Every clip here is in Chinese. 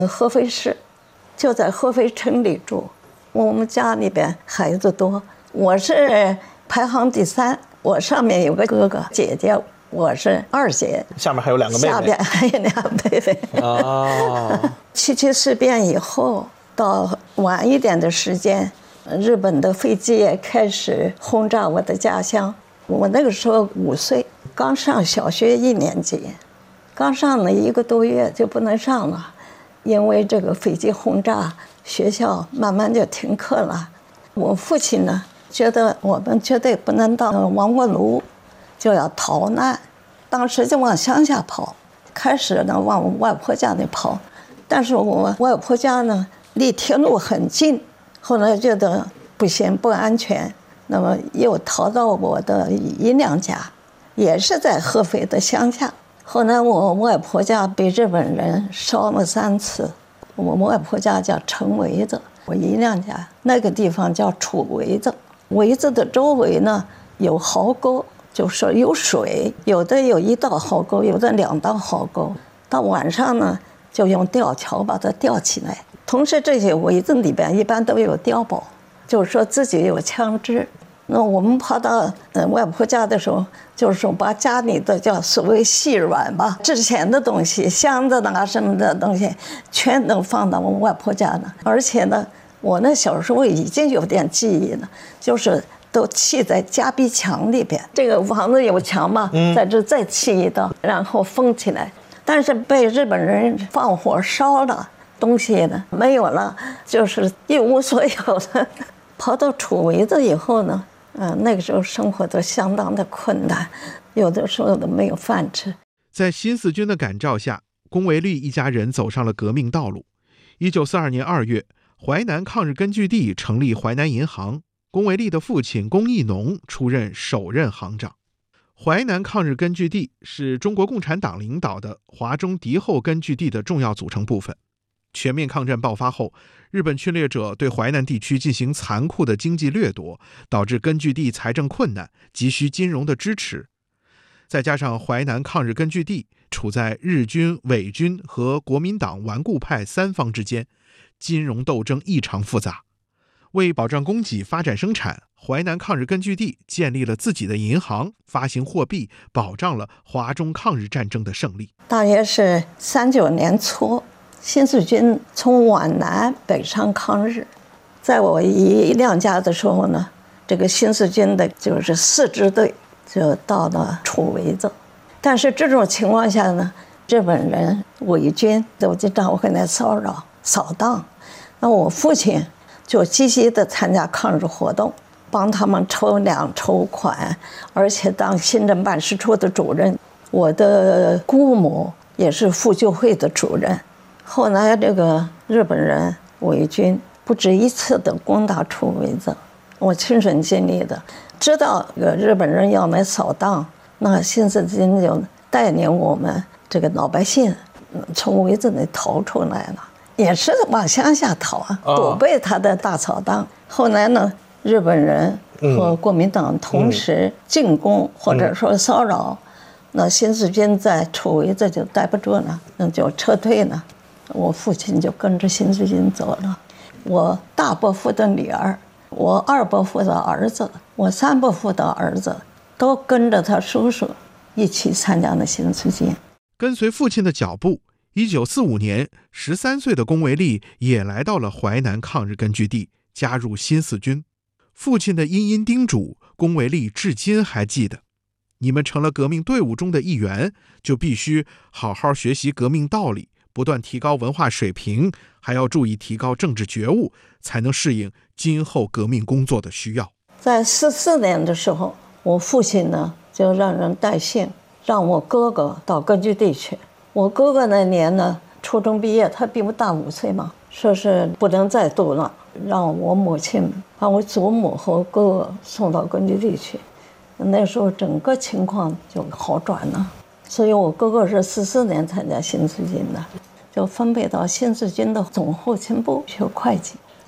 合肥市，就在合肥城里住。我们家里边孩子多，我是排行第3，我上面有个哥哥姐姐，我是2姐， 下面还有2个妹妹， 下边还有2个妹妹。7七事变以后，到晚一点的时间，日本的飞机也开始轰炸我的家乡。我那个时候5岁，刚上小学1年级，刚上了1个多月就不能上了，因为这个飞机轰炸，学校慢慢就停课了。我父亲呢，觉得我们绝对不能当亡国奴，就要逃难，当时就往乡下跑，开始呢往我外婆家里跑，但是我外婆家呢离铁路很近，后来觉得不行，不安全，那么又逃到我的姨娘家，也是在合肥的乡下。后来我外婆家被日本人烧了3次，我外婆家叫城围子，我姨娘家那个地方叫楚围子。围子的周围呢有壕沟，就说有水，有的有1道壕沟，有的2道壕沟。到晚上呢，就用吊桥把它吊起来。同时，这些围子里边一般都有碉堡，就是说自己有枪支。那我们跑到外婆家的时候，就是说把家里的叫所谓细软吧，值钱的东西，箱子啊什么的东西，全都放到我外婆家了。而且呢，我那小时候已经有点记忆了，就是都砌在夹壁墙里边。这个房子有墙嘛，在这再砌一道，然后封起来。但是被日本人放火烧了，东西呢没有了，就是一无所有了。跑到楚围子以后呢，那个时候生活都相当的困难，有的时候都没有饭吃。 在新四军的感召下，龚维利一家人走上了革命道路。1942年2月，淮南抗日根据地成立淮南银行，龚维利的父亲龚义农出任首任行长。淮南抗日根据地是中国共产党领导的华中敌后根据地的重要组成部分。全面抗战爆发后，日本侵略者对淮南地区进行残酷的经济掠夺，导致根据地财政困难，急需金融的支持。再加上淮南抗日根据地处在日军、伪军和国民党顽固派3方之间，金融斗争异常复杂。为保障供给、发展生产，淮南抗日根据地建立了自己的银行，发行货币，保障了华中抗日战争的胜利。 大约是39年初，新四军从皖南北上抗日。在我姨娘家的时候呢，这个新四军的就是4支队就到了楚围子。但是这种情况下呢，日本人伪军都经常会来骚扰扫荡，那我父亲就积极的参加抗日活动，帮他们筹粮筹款，而且当行政办事处的主任。我的姑母也是妇救会的主任。后来这个日本人伪军不止1次的攻打楚围子，我亲身经历的，知道这个日本人要来扫荡，那新四军就带领我们这个老百姓从围子里逃出来了，也是往乡下逃啊，躲避他的大扫荡。后来呢，日本人和国民党同时进攻或者说骚扰，那新四军在楚围子就待不住了，就撤退了。我父亲就跟着新四军走了。我大伯父的女儿，我二伯父的儿子，我3伯父的儿子都跟着他叔叔一起参加了新四军。 跟随父亲的脚步，1945年13岁的龚维利也来到了淮南抗日根据地，加入新四军。父亲的殷殷叮嘱，龚维利至今还记得：你们成了革命队伍中的一员，就必须好好学习革命道理，不断提高文化水平，还要注意提高政治觉悟，才能适应今后革命工作的需要。 在44年的时候，我父亲呢就让人带信，让我哥哥到根据地去。我哥哥那年呢初中毕业，他比我大5岁嘛，说是不能再读了，让我母亲把我祖母和哥哥送到根据地去。那时候整个情况就好转了。所以我哥哥是44年参加新四军的，就分配到新四军的总后勤部学会计。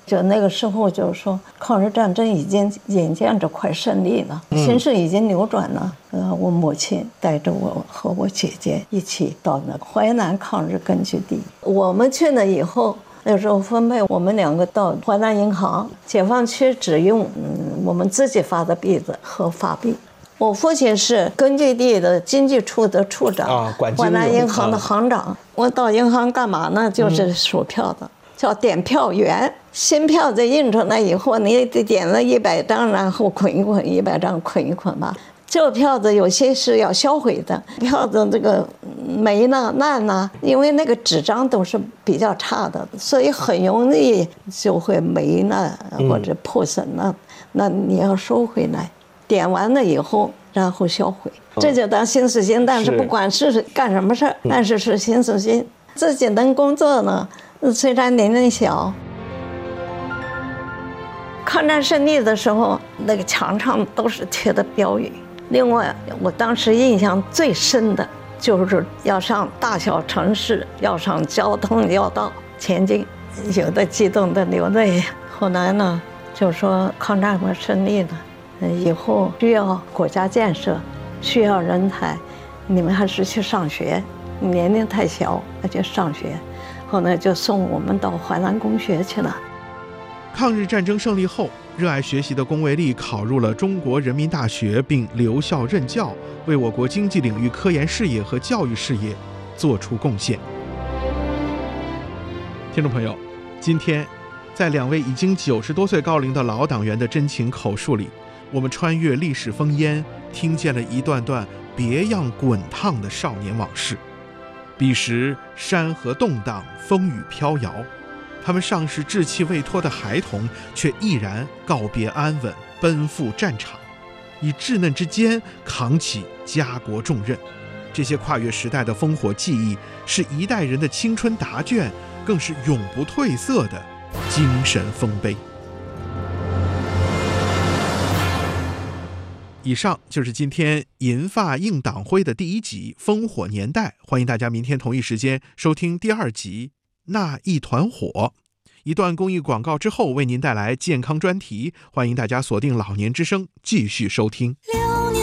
就那个时候就是说，抗日战争已经眼见着快胜利了，形势已经扭转了。我母亲带着我和我姐姐一起到那淮南抗日根据地。我们去了以后，那时候分配我们2个到淮南银行，解放区只用我们自己发的币子和法币。我父亲是根据地的经济处的处长，淮南银行的行长。我到银行干嘛呢？就是数票的。叫点票员，新票子印出来以后，你得点了100张，然后捆一捆，100张捆一捆吧。这个票子有些是要销毁的，票子这个霉呢、烂呢，因为那个纸张都是比较差的，所以很容易就会霉了或者破损了。那你要收回来，点完了以后，然后销毁，这就当新四金。但是不管是干什么事儿，但是是新四金，自己能工作呢。虽然年龄小，抗战胜利的时候，那个墙上都是贴的标语。另外，我当时印象最深的就是要上大小城市，要上交通要道前进，有的激动的流泪。后来呢，就说抗战快胜利了，以后需要国家建设，需要人才，你们还是去上学，年龄太小，那就上学。后来就送我们到淮南公学去了。 抗日战争胜利后，热爱学习的龚维利考入了中国人民大学，并留校任教，为我国经济领域科研事业和教育事业做出贡献。听众朋友，今天在2位已经90多岁高龄的老党员的真情口述里，我们穿越历史烽烟，听见了一段段别样滚烫的少年往事。彼时山河动荡，风雨飘摇，他们尚是稚气未脱的孩童，却毅然告别安稳，奔赴战场，以稚嫩之肩扛起家国重任。这些跨越时代的烽火记忆，是一代人的青春答卷，更是永不褪色的精神丰碑。以上就是今天银发映党徽的第1集《烽火年代》，欢迎大家明天同一时间收听第2集《那一团火》。一段公益广告之后，为您带来健康专题，欢迎大家锁定老年之声继续收听。